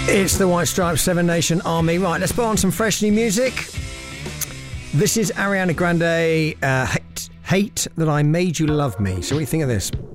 It's the White Stripes, Seven Nation Army. Right, let's put on some fresh new music. This is Ariana Grande, Hate That I Made You Love Me. So what do you think of this?